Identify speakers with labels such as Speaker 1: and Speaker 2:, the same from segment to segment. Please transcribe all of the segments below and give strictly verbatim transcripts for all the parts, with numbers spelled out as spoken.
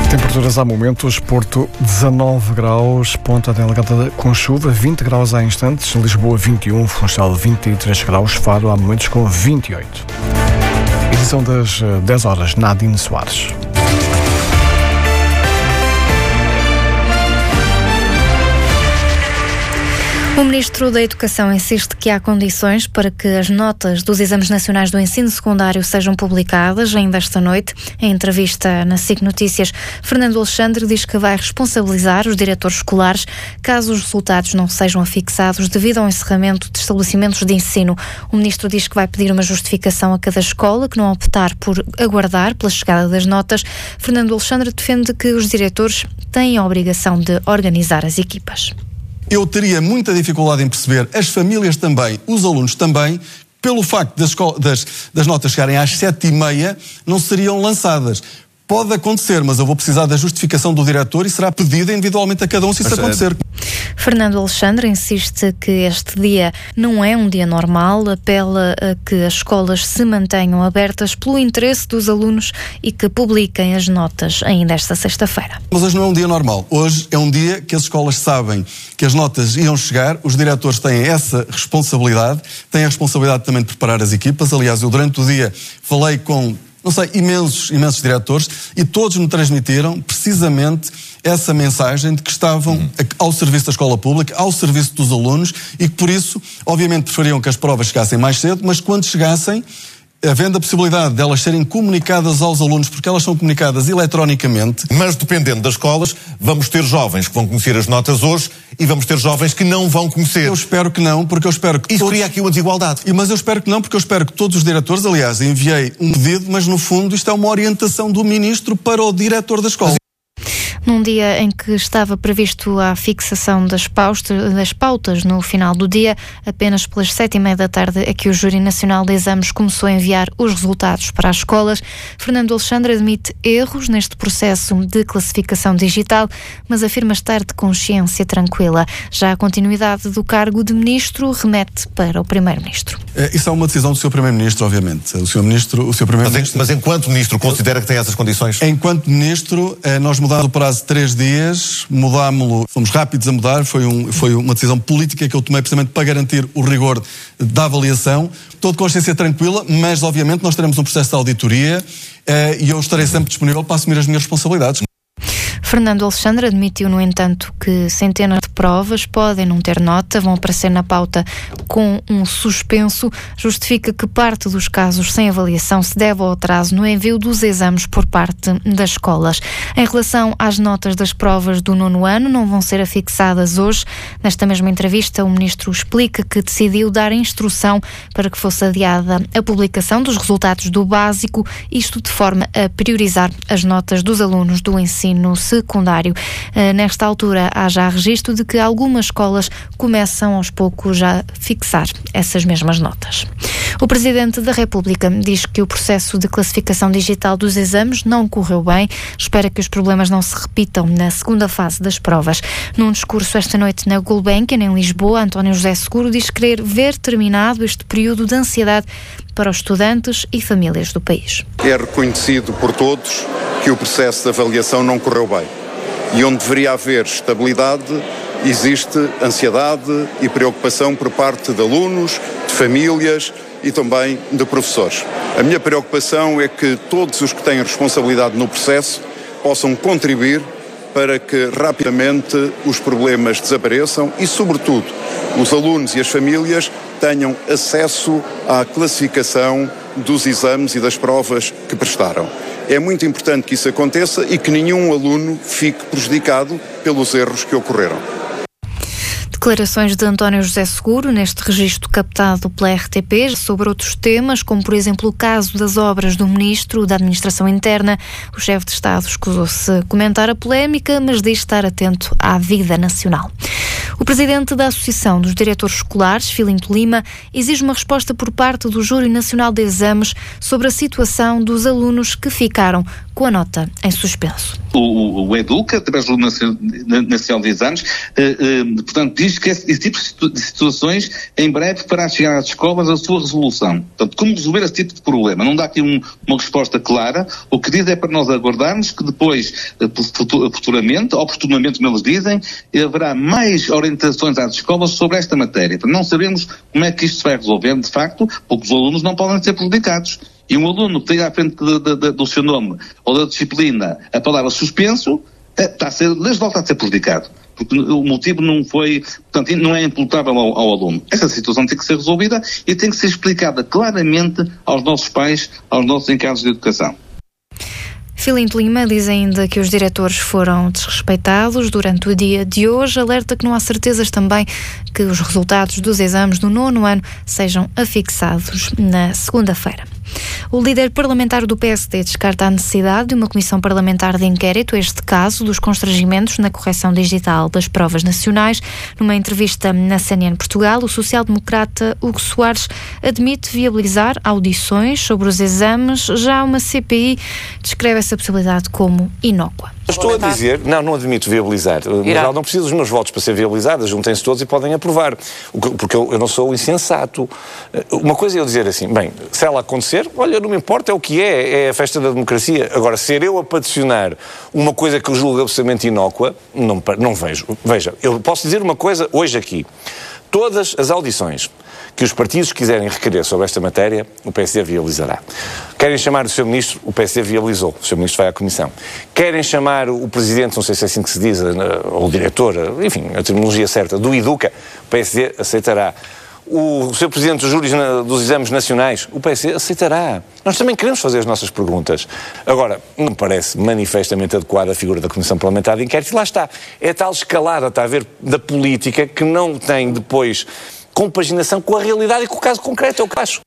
Speaker 1: Temperaturas há momentos, Porto dezanove graus, Ponta Delgada com chuva, vinte graus há instantes, Lisboa vinte e um, Funchal vinte e três graus, Faro há momentos com vinte e oito. Edição das dez horas, Nadine Soares.
Speaker 2: O Ministro da Educação insiste que há condições para que as notas dos exames nacionais do ensino secundário sejam publicadas ainda esta noite. Em entrevista na S I C Notícias, Fernando Alexandre diz que vai responsabilizar os diretores escolares caso os resultados não sejam afixados devido ao encerramento de estabelecimentos de ensino. O Ministro diz que vai pedir uma justificação a cada escola que não optar por aguardar pela chegada das notas. Fernando Alexandre defende que os diretores têm a obrigação de organizar as equipas.
Speaker 3: Eu teria muita dificuldade em perceber, as famílias também, os alunos também, pelo facto das, das, das notas chegarem às sete e meia, não seriam lançadas. Pode acontecer, mas eu vou precisar da justificação do diretor e será pedida individualmente a cada um se isso acontecer.
Speaker 2: Fernando Alexandre insiste que este dia não é um dia normal, apela a que as escolas se mantenham abertas pelo interesse dos alunos e que publiquem as notas ainda esta sexta-feira.
Speaker 3: Mas hoje não é um dia normal. Hoje é um dia que as escolas sabem que as notas iam chegar, os diretores têm essa responsabilidade, têm a responsabilidade também de preparar as equipas. Aliás, eu durante o dia falei com não sei, imensos, imensos diretores e todos me transmitiram precisamente essa mensagem de que estavam uhum. ao serviço da escola pública, ao serviço dos alunos e que por isso, obviamente, preferiam que as provas chegassem mais cedo, mas quando chegassem, havendo a possibilidade de elas serem comunicadas aos alunos, porque elas são comunicadas eletronicamente.
Speaker 4: Mas dependendo das escolas, vamos ter jovens que vão conhecer as notas hoje e vamos ter jovens que não vão conhecer.
Speaker 3: Eu espero que não, porque eu espero que
Speaker 4: Isso
Speaker 3: todos...
Speaker 4: cria aqui uma desigualdade.
Speaker 3: E, mas eu espero que não, porque eu espero que todos os diretores, aliás, enviei um pedido, mas no fundo isto é uma orientação do Ministro para o diretor da escola.
Speaker 2: Num dia em que estava previsto a fixação das pautas, das pautas no final do dia, apenas pelas sete e meia da tarde é que o Júri Nacional de Exames começou a enviar os resultados para as escolas. Fernando Alexandre admite erros neste processo de classificação digital, mas afirma estar de consciência tranquila. Já a continuidade do cargo de Ministro remete para o Primeiro-Ministro.
Speaker 3: É, isso é uma decisão do senhor Primeiro-Ministro, obviamente. O senhor Ministro, o senhor Primeiro-Ministro...
Speaker 4: Mas, mas enquanto Ministro considera que tem essas condições?
Speaker 3: Enquanto Ministro, nós mudamos o prazo de três dias, mudámo-lo, fomos rápidos a mudar, foi, um, foi uma decisão política que eu tomei precisamente para garantir o rigor da avaliação. Estou de consciência tranquila, mas obviamente nós teremos um processo de auditoria eh, e eu estarei sempre disponível para assumir as minhas responsabilidades.
Speaker 2: Fernando Alexandre admitiu, no entanto, que centenas de provas podem não ter nota, vão aparecer na pauta com um suspenso. Justifica que parte dos casos sem avaliação se deve ao atraso no envio dos exames por parte das escolas. Em relação às notas das provas do nono ano, não vão ser afixadas hoje. Nesta mesma entrevista, o Ministro explica que decidiu dar instrução para que fosse adiada a publicação dos resultados do básico, isto de forma a priorizar as notas dos alunos do ensino secundário. Nesta altura, há já registro de que algumas escolas começam aos poucos a fixar essas mesmas notas. O Presidente da República diz que o processo de classificação digital dos exames não correu bem, espera que os problemas não se repitam na segunda fase das provas. Num discurso esta noite na Gulbenkian, em Lisboa, António José Seguro diz querer ver terminado este período de ansiedade para os estudantes e famílias do país.
Speaker 5: É reconhecido por todos que o processo de avaliação não correu bem. E onde deveria haver estabilidade, existe ansiedade e preocupação por parte de alunos, de famílias e também de professores. A minha preocupação é que todos os que têm responsabilidade no processo possam contribuir para que rapidamente os problemas desapareçam e, sobretudo, os alunos e as famílias tenham acesso à classificação dos exames e das provas que prestaram. É muito importante que isso aconteça e que nenhum aluno fique prejudicado pelos erros que ocorreram.
Speaker 2: Declarações de António José Seguro neste registro captado pela R T P sobre outros temas, como por exemplo o caso das obras do Ministro da Administração Interna. O chefe de Estado escusou-se a comentar a polémica, mas diz estar atento à vida nacional. O presidente da Associação dos Diretores Escolares, Filinto Lima, exige uma resposta por parte do Júri Nacional de Exames sobre a situação dos alunos que ficaram com a nota em suspenso.
Speaker 6: o, o Educa, através do Nacional de Exames, eh, eh, portanto, diz que esse, esse tipo de situações, em breve, fará chegar às escolas a sua resolução. Portanto, como resolver esse tipo de problema? Não dá aqui um, uma resposta clara. O que diz é para nós aguardarmos que depois, futuramente, oportunamente, como eles dizem, haverá mais orientações às escolas sobre esta matéria. Portanto, não sabemos como é que isto se vai resolver. De facto, porque os alunos não podem ser prejudicados. E um aluno que tem à frente de, de, de, do seu nome ou da disciplina a palavra suspenso, está a ser, desde logo está a ser prejudicado. Porque o motivo não foi, portanto, não é imputável ao, ao aluno. Essa situação tem que ser resolvida e tem que ser explicada claramente aos nossos pais, aos nossos encargos de educação.
Speaker 2: Filinto Lima diz ainda que os diretores foram desrespeitados durante o dia de hoje. Alerta que não há certezas também que os resultados dos exames do nono ano sejam afixados na segunda-feira. O líder parlamentar do P S D descarta a necessidade de uma comissão parlamentar de inquérito a este caso dos constrangimentos na correção digital das provas nacionais. Numa entrevista na C N N Portugal, o social-democrata Hugo Soares admite viabilizar audições sobre os exames. Já uma C P I descreve essa possibilidade como inócua.
Speaker 7: Estou a dizer, não, não admito viabilizar. Mas não preciso dos meus votos para ser viabilizadas, juntem-se todos e podem aprovar. Porque eu, eu não sou insensato. Uma coisa é eu dizer assim, bem, se ela acontecer, olha, não me importa, é o que é, é a festa da democracia. Agora, ser eu a peticionar uma coisa que eu julgo absolutamente inócua, não, não vejo. Veja, eu posso dizer uma coisa hoje aqui. Todas as audições que os partidos quiserem requerer sobre esta matéria, o P S D viabilizará. Querem chamar o seu Ministro, o P S D viabilizou. O seu Ministro vai à Comissão. Querem chamar o Presidente, não sei se é assim que se diz, ou o Diretor, enfim, a terminologia certa, do Educa, o P S D aceitará. O seu Presidente dos Júris dos Exames Nacionais, o P S D aceitará. Nós também queremos fazer as nossas perguntas. Agora, não me parece manifestamente adequada a figura da Comissão Parlamentar de Inquérito. E lá está. É tal escalada, está a ver, da política que não tem depois compaginação com a realidade e com o caso concreto, é o que acho.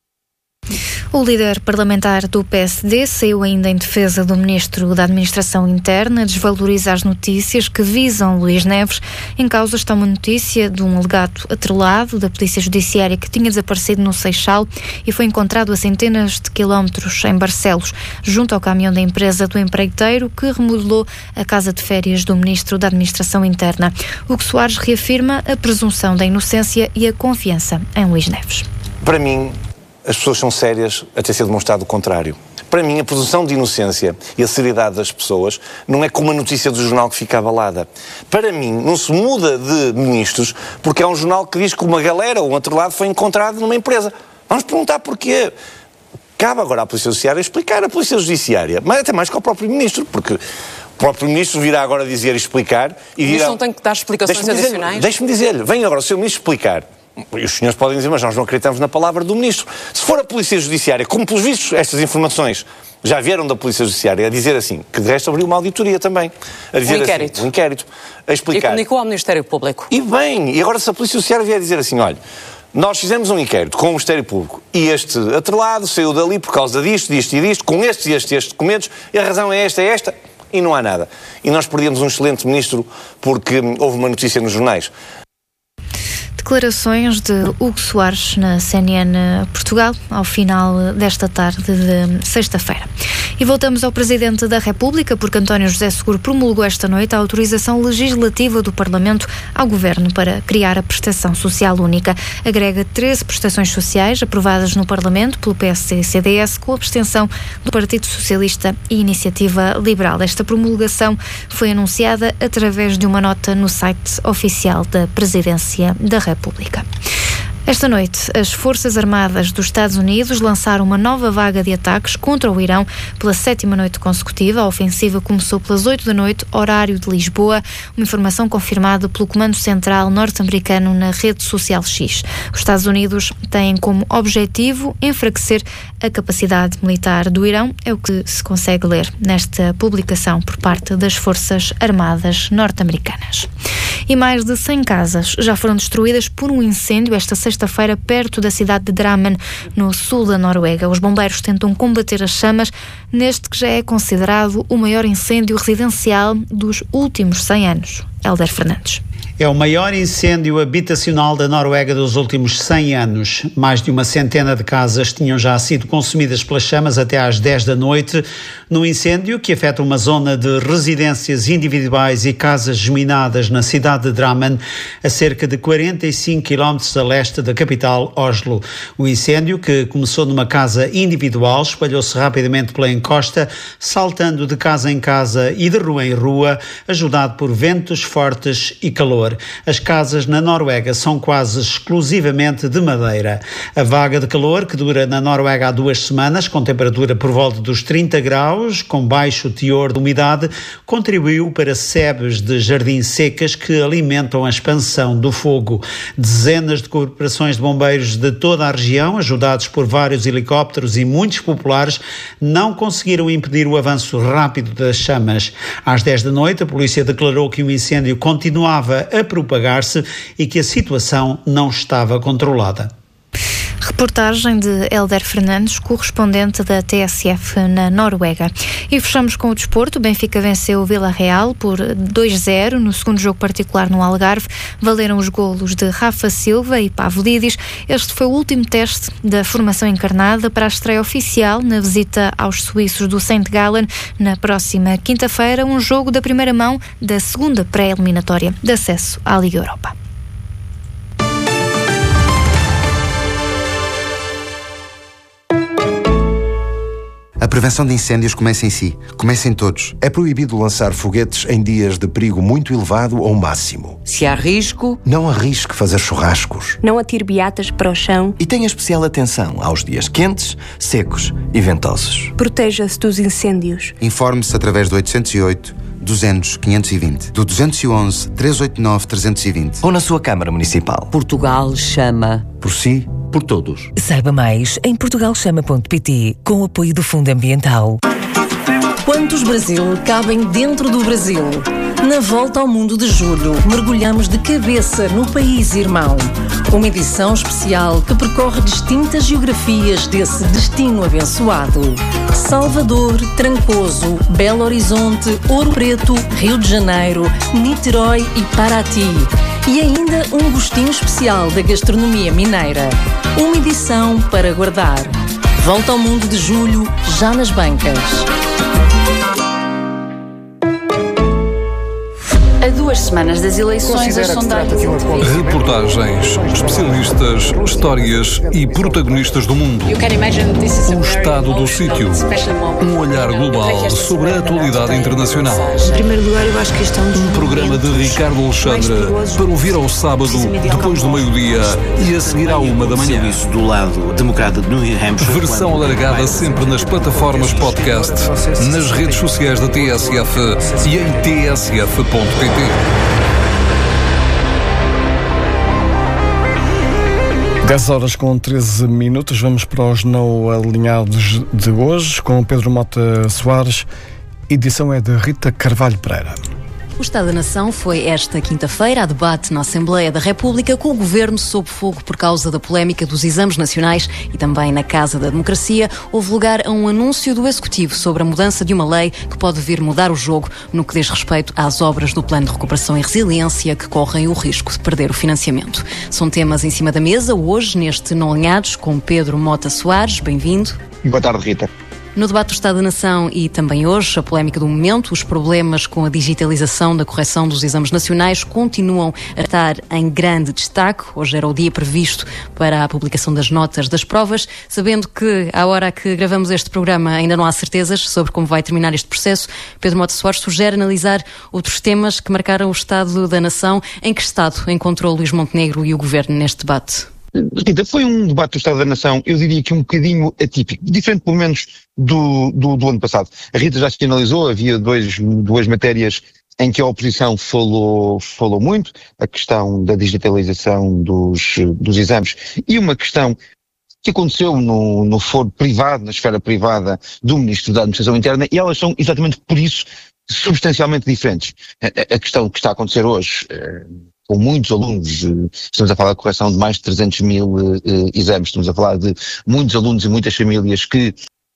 Speaker 2: O líder parlamentar do P S D saiu ainda em defesa do Ministro da Administração Interna, desvaloriza as notícias que visam Luís Neves. Em causa está uma notícia de um alegado atrelado da Polícia Judiciária que tinha desaparecido no Seixal e foi encontrado a centenas de quilómetros em Barcelos, junto ao caminhão da empresa do empreiteiro que remodelou a casa de férias do Ministro da Administração Interna. Hugo Soares reafirma a presunção da inocência e a confiança em Luís Neves.
Speaker 7: Para mim, as pessoas são sérias até ser demonstrado o contrário. Para mim, a presunção de inocência e a seriedade das pessoas não é como a notícia do jornal que fica abalada. Para mim, não se muda de ministros porque é um jornal que diz que uma galera ou um atrelado foi encontrado numa empresa. Vamos perguntar porquê. Cabe agora à Polícia Judiciária explicar. A Polícia Judiciária, mas até mais que ao próprio ministro, porque o próprio ministro virá agora dizer e explicar... E dirá,
Speaker 8: o ministro não tem que dar explicações
Speaker 7: deixe-me
Speaker 8: adicionais?
Speaker 7: Dizer, deixe-me dizer-lhe, venha agora o seu ministro explicar. E os senhores podem dizer, mas nós não acreditamos na palavra do Ministro. Se for a Polícia Judiciária, como pelos vistos estas informações já vieram da Polícia Judiciária, a dizer assim, que de resto abriu uma auditoria também. A dizer
Speaker 8: um inquérito.
Speaker 7: Assim, um inquérito. A explicar.
Speaker 8: E comunicou ao Ministério Público.
Speaker 7: E bem, e agora se a Polícia Judiciária vier dizer assim, olha, nós fizemos um inquérito com o Ministério Público e este atrelado saiu dali por causa disto, disto e disto, com estes e estes e estes documentos, e a razão é esta, é esta, e não há nada. E nós perdemos um excelente Ministro porque houve uma notícia nos jornais.
Speaker 2: Declarações de Hugo Soares na C N N Portugal ao final desta tarde de sexta-feira. E voltamos ao Presidente da República, porque António José Seguro promulgou esta noite a autorização legislativa do Parlamento ao Governo para criar a Prestação Social Única. Agrega treze prestações sociais aprovadas no Parlamento pelo P S e C D S com a abstenção do Partido Socialista e Iniciativa Liberal. Esta promulgação foi anunciada através de uma nota no site oficial da Presidência da República. República. Esta noite, as Forças Armadas dos Estados Unidos lançaram uma nova vaga de ataques contra o Irão pela sétima noite consecutiva. A ofensiva começou pelas oito da noite, horário de Lisboa, uma informação confirmada pelo Comando Central norte-americano na rede social X. Os Estados Unidos têm como objetivo enfraquecer a capacidade militar do Irão, é o que se consegue ler nesta publicação por parte das Forças Armadas norte-americanas. E mais de cem casas já foram destruídas por um incêndio esta sexta-feira perto da cidade de Drammen, no sul da Noruega. Os bombeiros tentam combater as chamas neste que já é considerado o maior incêndio residencial dos últimos cem anos. Hélder Fernandes.
Speaker 9: É o maior incêndio habitacional da Noruega dos últimos cem anos. Mais de uma centena de casas tinham já sido consumidas pelas chamas até às dez da noite, num incêndio que afeta uma zona de residências individuais e casas geminadas na cidade de Drammen, a cerca de quarenta e cinco quilómetros a leste da capital, Oslo. O incêndio, que começou numa casa individual, espalhou-se rapidamente pela encosta, saltando de casa em casa e de rua em rua, ajudado por ventos fortes e calor. As casas na Noruega são quase exclusivamente de madeira. A vaga de calor, que dura na Noruega há duas semanas, com temperatura por volta dos trinta graus, com baixo teor de umidade, contribuiu para sebes de jardins secas que alimentam a expansão do fogo. Dezenas de corporações de bombeiros de toda a região, ajudados por vários helicópteros e muitos populares, não conseguiram impedir o avanço rápido das chamas. Às dez da noite, a polícia declarou que o incêndio continuava a propagar-se e que a situação não estava controlada.
Speaker 2: Reportagem de Hélder Fernandes, correspondente da T S F na Noruega. E fechamos com o desporto. O Benfica venceu o Vila Real por dois a zero no segundo jogo particular no Algarve. Valeram os golos de Rafa Silva e Pavlidis. Este foi o último teste da formação encarnada para a estreia oficial na visita aos suíços do Saint Gallen na próxima quinta-feira, um jogo da primeira mão da segunda pré-eliminatória de acesso à Liga Europa.
Speaker 10: A prevenção de incêndios começa em si. Começa em todos. É proibido lançar foguetes em dias de perigo muito elevado ou máximo.
Speaker 11: Se há risco...
Speaker 10: Não arrisque fazer churrascos.
Speaker 12: Não atire beatas para o chão.
Speaker 13: E tenha especial atenção aos dias quentes, secos e ventosos.
Speaker 12: Proteja-se dos incêndios.
Speaker 10: Informe-se através do oitocentos e oito, duzentos, quinhentos e vinte, do duzentos e onze, trezentos e oitenta e nove, trezentos e vinte.
Speaker 13: Ou na sua Câmara Municipal.
Speaker 11: Portugal chama.
Speaker 10: Por si, por todos.
Speaker 14: Saiba mais em portugal chama ponto pt, com o apoio do Fundo Ambiental.
Speaker 15: Quantos Brasil cabem dentro do Brasil? Na volta ao mundo de julho, mergulhamos de cabeça no país irmão. Uma edição especial que percorre distintas geografias desse destino abençoado. Salvador, Trancoso, Belo Horizonte, Ouro Preto, Rio de Janeiro, Niterói e Paraty. E ainda um gostinho especial da gastronomia mineira. Uma edição para guardar. Volta ao mundo de julho, já nas bancas.
Speaker 16: A duas semanas das eleições, as sondagens...
Speaker 17: Reportagens, especialistas, histórias e protagonistas do mundo. O estado do sítio. Um olhar global sobre a atualidade internacional.
Speaker 16: Em primeiro lugar, eu acho que isto é um...
Speaker 17: Um programa de Ricardo Alexandre para ouvir ao sábado, depois do meio-dia e a seguir à uma da manhã.
Speaker 18: Do lado democrata de New Hampshire.
Speaker 17: Versão alargada sempre nas plataformas podcast, nas redes sociais da T S F e em t s f ponto p t.
Speaker 1: dez horas com treze minutos, vamos para os não alinhados de hoje, com Pedro Mota Soares. Edição é de Rita Carvalho Pereira.
Speaker 19: O Estado da Nação foi esta quinta-feira a debate na Assembleia da República, com o Governo sob fogo por causa da polémica dos exames nacionais, e também na Casa da Democracia houve lugar a um anúncio do Executivo sobre a mudança de uma lei que pode vir mudar o jogo no que diz respeito às obras do Plano de Recuperação e Resiliência, que correm o risco de perder o financiamento. São temas em cima da mesa hoje neste Não Alinhados com Pedro Mota Soares. Bem-vindo.
Speaker 20: Boa tarde, Rita.
Speaker 19: No debate do Estado da Nação e também hoje, a polémica do momento, os problemas com a digitalização da correção dos exames nacionais continuam a estar em grande destaque. Hoje era o dia previsto para a publicação das notas das provas, sabendo que, à hora que gravamos este programa, ainda não há certezas sobre como vai terminar este processo. Pedro Mota Soares sugere analisar outros temas que marcaram o Estado da Nação. Em que estado encontrou Luís Montenegro e o Governo neste debate?
Speaker 20: Rita, foi um debate do Estado da Nação, eu diria que um bocadinho atípico, diferente pelo menos do, do, do ano passado. A Rita já se analisou, havia dois, duas matérias em que a oposição falou, falou muito, a questão da digitalização dos, dos exames e uma questão que aconteceu no, no foro privado, na esfera privada do Ministro da Administração Interna, e elas são exatamente por isso substancialmente diferentes. A, a questão que está a acontecer hoje, com muitos alunos, estamos a falar da correção de mais de trezentos mil uh, exames, estamos a falar de muitos alunos e muitas famílias que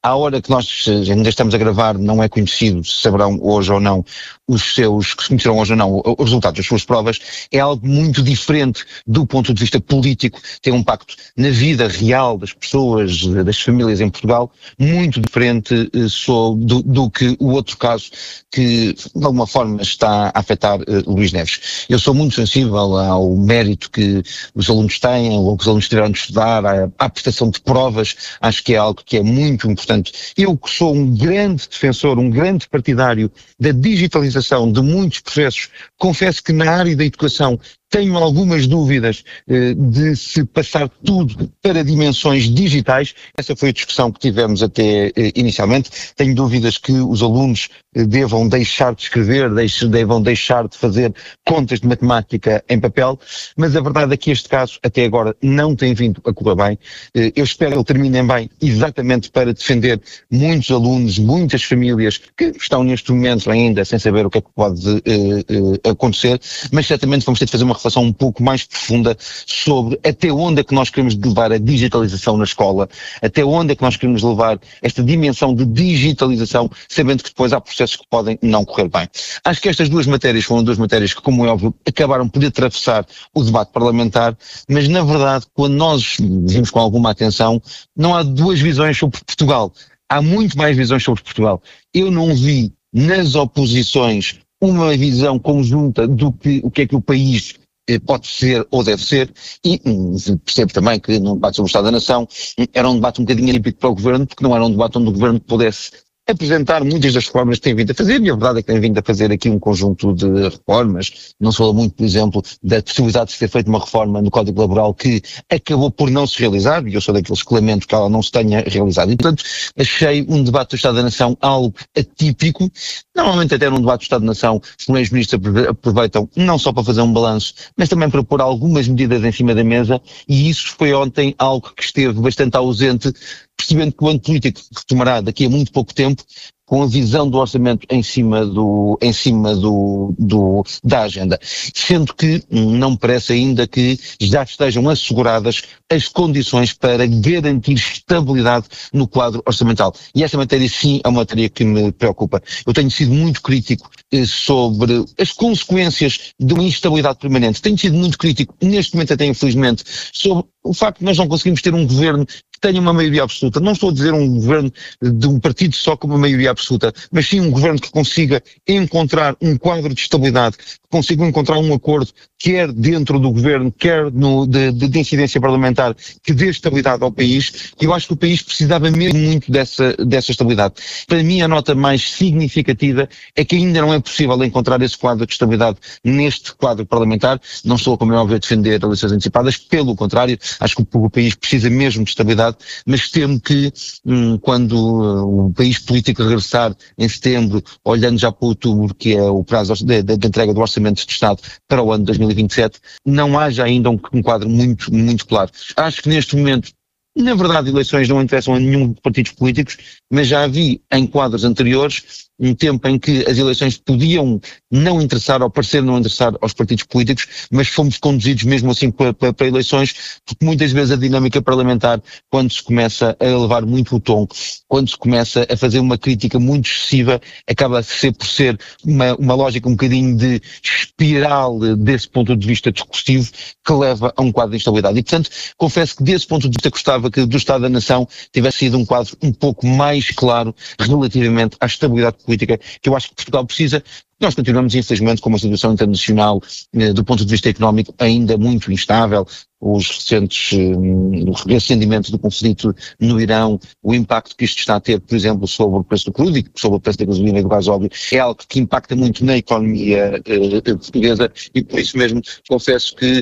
Speaker 20: À hora que nós ainda estamos a gravar, não é conhecido se saberão hoje ou não os seus, que se conhecerão hoje ou não, os resultados das suas provas. É algo muito diferente do ponto de vista político, tem um impacto na vida real das pessoas, das famílias em Portugal, muito diferente uh, do, do que o outro caso que, de alguma forma, está a afetar uh, Luís Neves. Eu sou muito sensível ao mérito que os alunos têm, ou que os alunos tiveram de estudar, à, à prestação de provas. Acho que é algo que é muito importante. Eu que sou um grande defensor, um grande partidário da digitalização de muitos processos, confesso que na área da educação tenho algumas dúvidas eh, de se passar tudo para dimensões digitais. Essa foi a discussão que tivemos até eh, inicialmente. Tenho dúvidas que os alunos eh, devam deixar de escrever, deixe, devam deixar de fazer contas de matemática em papel, mas a verdade é que este caso até agora não tem vindo a correr bem. Eh, eu espero que ele termine bem, exatamente para defender muitos alunos, muitas famílias que estão neste momento ainda sem saber o que é que pode eh, eh, acontecer, mas certamente vamos ter de fazer uma reflexão um pouco mais profunda sobre até onde é que nós queremos levar a digitalização na escola, até onde é que nós queremos levar esta dimensão de digitalização, sabendo que depois há processos que podem não correr bem. Acho que estas duas matérias foram duas matérias que, como é óbvio, acabaram por atravessar o debate parlamentar, mas na verdade, quando nós vimos com alguma atenção, não há duas visões sobre Portugal. Há muito mais visões sobre Portugal. Eu não vi nas oposições uma visão conjunta do que, o que é que o país pode ser ou deve ser, e hum, percebo também que num debate sobre o Estado da Nação era um debate um bocadinho típico para o Governo, porque não era um debate onde o Governo pudesse apresentar muitas das reformas que tem vindo a fazer, e a verdade é que tem vindo a fazer aqui um conjunto de reformas. Não se fala muito, por exemplo, da possibilidade de ser feita uma reforma no Código Laboral que acabou por não se realizar, e eu sou daqueles que lamento que ela não se tenha realizado. E, portanto, achei um debate do Estado da Nação algo atípico. Normalmente até num debate do Estado da Nação, os primeiros ministros aproveitam não só para fazer um balanço, mas também para pôr algumas medidas em cima da mesa, e isso foi ontem algo que esteve bastante ausente, percebendo que o ano político retomará daqui a muito pouco tempo, com a visão do orçamento em cima do, em cima do, do, da agenda. Sendo que não me parece ainda que já estejam asseguradas as condições para garantir estabilidade no quadro orçamental. E essa matéria sim é uma matéria que me preocupa. Eu tenho sido muito crítico eh, sobre as consequências de uma instabilidade permanente. Tenho sido muito crítico, neste momento até infelizmente, sobre o facto de nós não conseguimos ter um governo que tenha uma maioria absoluta. Não estou a dizer um governo de um partido só com uma maioria absoluta, mas sim um governo que consiga encontrar um quadro de estabilidade, que consiga encontrar um acordo, quer dentro do governo, quer no, de, de, de incidência parlamentar, que dê estabilidade ao país. E eu acho que o país precisava mesmo muito dessa, dessa estabilidade. Para mim, a nota mais significativa é que ainda não é possível encontrar esse quadro de estabilidade neste quadro parlamentar. Não estou, como é óbvio, a defender eleições antecipadas, pelo contrário, acho que o, o país precisa mesmo de estabilidade, mas temo que hum, quando uh, o país político regressar em setembro, olhando já para outubro, que é o prazo de, de, de entrega do Orçamento de Estado para o ano de dois mil e vinte e sete, não haja ainda um, um quadro muito, muito claro. Acho que neste momento, na verdade, eleições não interessam a nenhum dos partidos políticos, mas já vi em quadros anteriores um tempo em que as eleições podiam não interessar ou parecer não interessar aos partidos políticos, mas fomos conduzidos mesmo assim para, para, para eleições, porque muitas vezes a dinâmica parlamentar, quando se começa a elevar muito o tom, quando se começa a fazer uma crítica muito excessiva, acaba a ser por ser uma, uma lógica um bocadinho de espiral desse ponto de vista discursivo que leva a um quadro de instabilidade. E, portanto, confesso que desse ponto de vista gostava que do Estado da Nação tivesse sido um quadro um pouco mais claro relativamente à estabilidade política que eu acho que Portugal precisa. Nós continuamos, infelizmente, com uma situação internacional, eh, do ponto de vista económico, ainda muito instável. Os recentes, eh, o reacendimento do conflito no Irão, o impacto que isto está a ter, por exemplo, sobre o preço do crudo e sobre o preço da gasolina e do gasóleo, é algo que impacta muito na economia eh, portuguesa, e por isso mesmo confesso que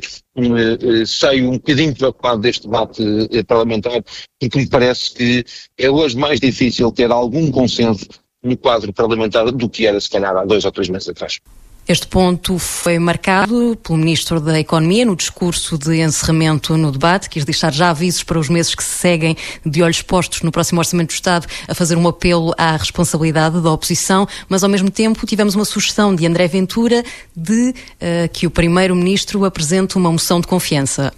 Speaker 20: eh, saio um bocadinho preocupado deste debate eh, parlamentar, porque me parece que é hoje mais difícil ter algum consenso no quadro parlamentar do que era, se calhar, há dois ou três meses atrás.
Speaker 19: Este ponto foi marcado pelo Ministro da Economia no discurso de encerramento no debate. Quis deixar já avisos para os meses que se seguem, de olhos postos no próximo Orçamento do Estado, a fazer um apelo à responsabilidade da oposição, mas ao mesmo tempo tivemos uma sugestão de André Ventura de uh, que o Primeiro-Ministro apresente uma moção de confiança.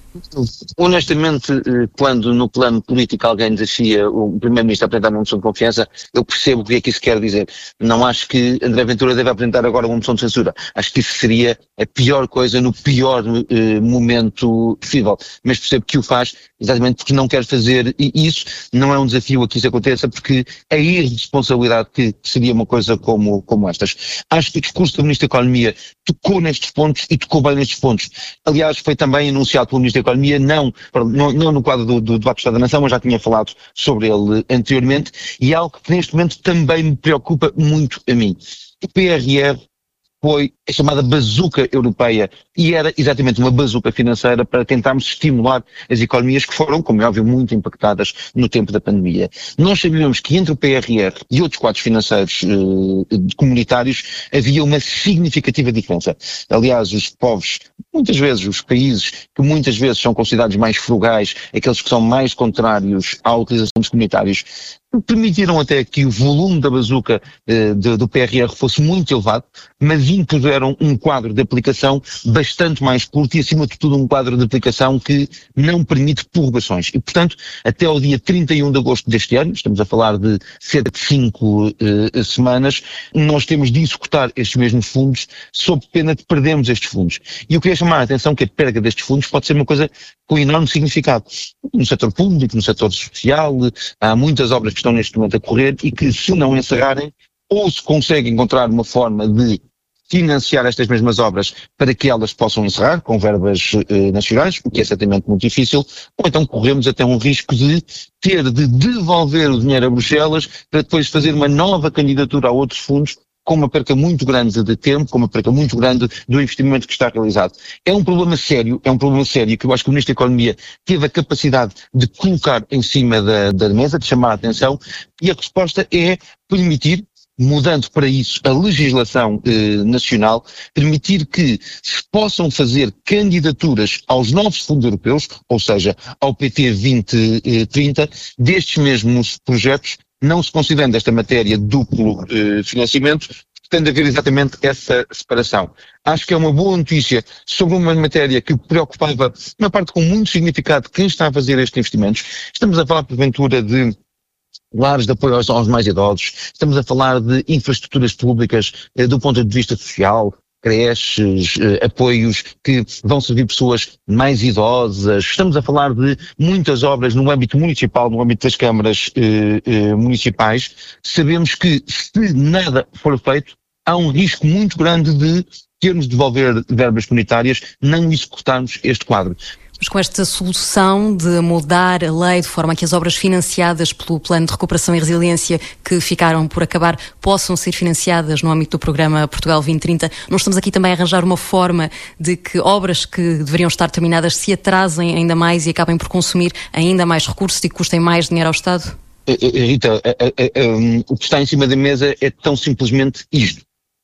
Speaker 20: Honestamente, quando no plano político alguém desafia o Primeiro-Ministro a apresentar uma moção de confiança, eu percebo o que é que isso quer dizer. Não acho que André Ventura deve apresentar agora uma moção de censura. Acho que isso seria a pior coisa no pior eh, momento possível. Mas percebo que o faz exatamente porque não quer fazer isso. Não é um desafio a que isso aconteça, porque a irresponsabilidade que seria uma coisa como, como estas. Acho que o discurso do Ministro da Economia tocou nestes pontos e tocou bem nestes pontos. Aliás, foi também anunciado pelo Ministro da Economia, não, não, não no quadro do, do debate do Estado da Nação, mas já tinha falado sobre ele anteriormente, e é algo que neste momento também me preocupa muito a mim. O P R R foi a chamada bazuca europeia e era exatamente uma bazuca financeira para tentarmos estimular as economias que foram, como é óbvio, muito impactadas no tempo da pandemia. Nós sabíamos que entre o P R R e outros quadros financeiros eh, comunitários havia uma significativa diferença. Aliás, os povos, muitas vezes os países que muitas vezes são considerados mais frugais, aqueles que são mais contrários à utilização dos comunitários, permitiram até que o volume da bazuca eh, de, do P R R fosse muito elevado, mas impuseram um quadro de aplicação bastante mais curto e, acima de tudo, um quadro de aplicação que não permite prorrogações. E, portanto, até ao dia trinta e um de agosto deste ano, estamos a falar de cerca de cinco eh, semanas, nós temos de executar estes mesmos fundos sob pena de perdermos estes fundos. E eu queria chamar a atenção que a perda destes fundos pode ser uma coisa com enorme significado. No setor público, no setor social, há muitas obras que estão neste momento a correr e que, se não encerrarem, ou se consegue encontrar uma forma de financiar estas mesmas obras para que elas possam encerrar com verbas eh, nacionais, o que é certamente muito difícil, ou então corremos até um risco de ter de devolver o dinheiro a Bruxelas para depois fazer uma nova candidatura a outros fundos, com uma perca muito grande de tempo, com uma perca muito grande do investimento que está realizado. É um problema sério, é um problema sério que eu acho que o Ministro da Economia teve a capacidade de colocar em cima da, da mesa, de chamar a atenção, e a resposta é permitir, mudando para isso a legislação eh, nacional, permitir que se possam fazer candidaturas aos novos fundos europeus, ou seja, ao P T vinte trinta, destes mesmos projetos, não se considerando esta matéria duplo eh, financiamento, tem de haver exatamente essa separação. Acho que é uma boa notícia sobre uma matéria que preocupava, uma parte com muito significado, quem está a fazer estes investimentos. Estamos a falar, porventura, de lares de apoio aos, aos mais idosos, estamos a falar de infraestruturas públicas eh, do ponto de vista social, creches, eh, apoios que vão servir pessoas mais idosas. Estamos a falar de muitas obras no âmbito municipal, no âmbito das câmaras eh, eh, municipais. Sabemos que, se nada for feito, há um risco muito grande de termos de devolver verbas comunitárias, não executarmos este quadro.
Speaker 19: Mas com esta solução de mudar a lei de forma a que as obras financiadas pelo Plano de Recuperação e Resiliência que ficaram por acabar possam ser financiadas no âmbito do programa Portugal vinte trinta, nós estamos aqui também a arranjar uma forma de que obras que deveriam estar terminadas se atrasem ainda mais e acabem por consumir ainda mais recursos e custem mais dinheiro ao Estado?
Speaker 20: Rita, um, o que está em cima da mesa é tão simplesmente isto.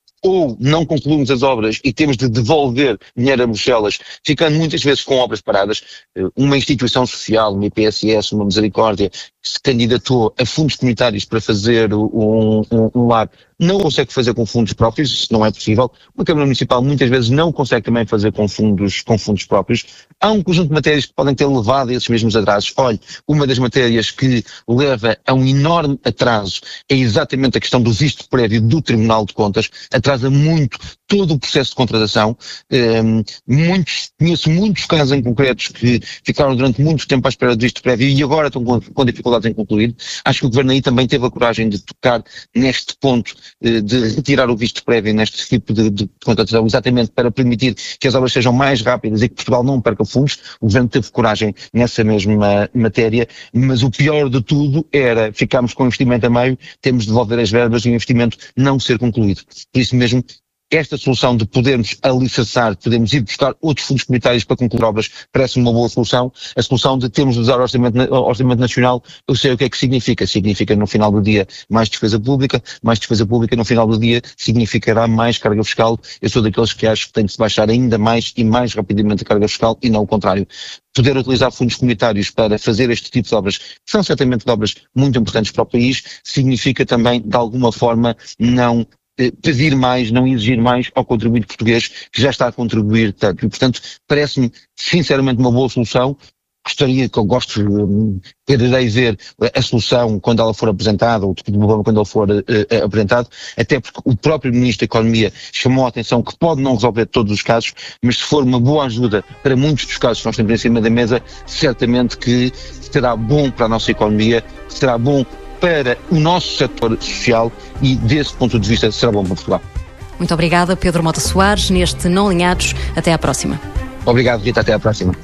Speaker 20: Ou não concluímos as obras e temos de devolver dinheiro a Bruxelas, ficando muitas vezes com obras paradas. Uma instituição social, uma I P S S, uma Misericórdia, que se candidatou a fundos comunitários para fazer um, um, um lar, não consegue fazer com fundos próprios, isso não é possível. Uma Câmara Municipal muitas vezes não consegue também fazer com fundos, com fundos próprios. Há um conjunto de matérias que podem ter levado a esses mesmos atrasos. Olha, uma das matérias que leva a um enorme atraso é exatamente a questão do visto prévio do Tribunal de Contas. Atrasa muito todo o processo de contratação. Um, muitos, conheço muitos casos em concretos que ficaram durante muito tempo à espera do visto prévio e agora estão com, com dificuldades em concluir. Acho que o Governo aí também teve a coragem de tocar neste ponto, de retirar o visto prévio neste tipo de, de contratação, exatamente para permitir que as obras sejam mais rápidas e que Portugal não perca fundos. O Governo teve coragem nessa mesma matéria, mas o pior de tudo era ficarmos com o investimento a meio, temos de devolver as verbas e o investimento não ser concluído. Por isso mesmo, esta solução de podermos alicerçar, podermos ir buscar outros fundos comunitários para concluir obras, parece uma boa solução. A solução de termos de usar o orçamento, o orçamento nacional, eu sei o que é que significa. Significa, no final do dia, mais despesa pública. Mais despesa pública, no final do dia, significará mais carga fiscal. Eu sou daqueles que acho que tem que se baixar ainda mais e mais rapidamente a carga fiscal e não o contrário. Poder utilizar fundos comunitários para fazer este tipo de obras, que são certamente obras muito importantes para o país, significa também, de alguma forma, não pedir mais, não exigir mais ao contribuinte português que já está a contribuir tanto. E, portanto, parece-me sinceramente uma boa solução. Gostaria que eu gosto, quererei ver a solução quando ela for apresentada, ou o tipo de problema quando ele for uh, uh, apresentado, até porque o próprio Ministro da Economia chamou a atenção que pode não resolver todos os casos, mas se for uma boa ajuda para muitos dos casos que nós temos em cima da mesa, certamente que será bom para a nossa economia, será bom para o nosso setor social e, desse ponto de vista, será bom para Portugal.
Speaker 19: Muito obrigada, Pedro Mota Soares, neste Não Alinhados. Até à próxima.
Speaker 20: Obrigado, Rita. Até à próxima.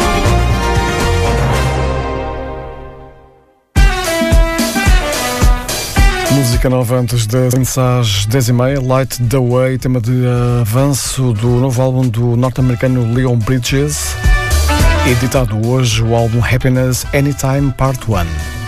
Speaker 1: Música nova antes das às dez e meia, Light the Way, tema de avanço do novo álbum do norte-americano Leon Bridges, editado hoje o álbum Happiness Anytime Part um.